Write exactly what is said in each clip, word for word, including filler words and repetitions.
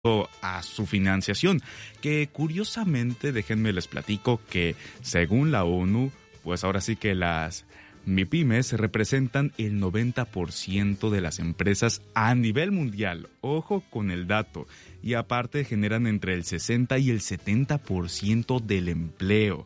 a su financiación, que curiosamente, déjenme les platico que según la ONU, pues ahora sí que las MIPYMES representan el noventa por ciento de las empresas a nivel mundial. Ojo con el dato. Y aparte generan entre el sesenta y el setenta por ciento del empleo.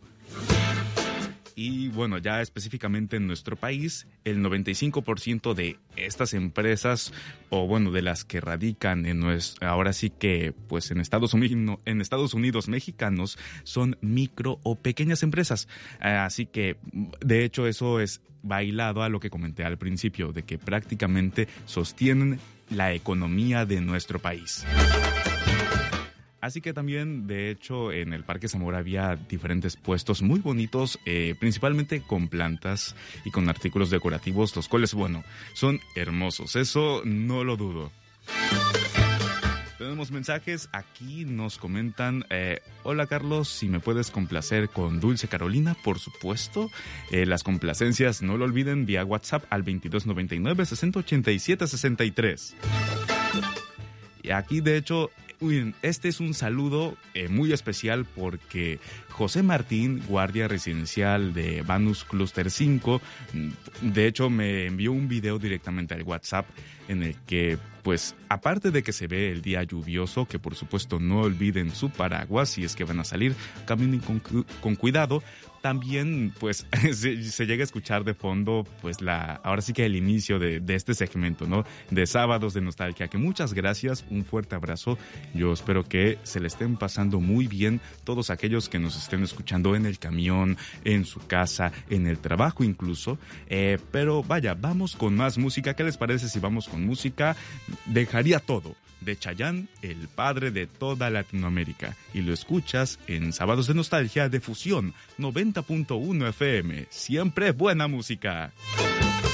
Y bueno, ya específicamente en nuestro país, el noventa y cinco por ciento de estas empresas, o bueno, de las que radican en nuestro, ahora sí que pues en Estados Unidos, en Estados Unidos mexicanos, son micro o pequeñas empresas. Así que, de hecho, eso es bailado a lo que comenté al principio, de que prácticamente sostienen la economía de nuestro país. Así que también, de hecho, en el Parque Zamora había diferentes puestos muy bonitos, eh, principalmente con plantas y con artículos decorativos, los cuales, bueno, son hermosos, eso no lo dudo. Tenemos mensajes, aquí nos comentan, eh, hola Carlos, si me puedes complacer con Dulce Carolina, por supuesto. Eh, las complacencias no lo olviden vía WhatsApp al veintidós noventa y nueve, sesenta ochenta y siete sesenta y tres. Y aquí, de hecho, este es un saludo eh, muy especial porque José Martín, guardia residencial de Banus Cluster cinco, de hecho me envió un video directamente al WhatsApp en el que, pues, aparte de que se ve el día lluvioso, que por supuesto no olviden su paraguas si es que van a salir, caminen con, con cuidado. También, pues, se, se llega a escuchar de fondo, pues, la ahora sí que el inicio de, de este segmento, ¿no? De Sábados de Nostalgia, que muchas gracias, un fuerte abrazo. Yo espero que se le estén pasando muy bien todos aquellos que nos estén escuchando en el camión, en su casa, en el trabajo incluso. Eh, pero vaya, vamos con más música. ¿Qué les parece si vamos con música? Dejaría todo, de Chayanne, el padre de toda Latinoamérica. Y lo escuchas en Sábados de Nostalgia de Fusión noventa punto uno F M. Siempre buena música.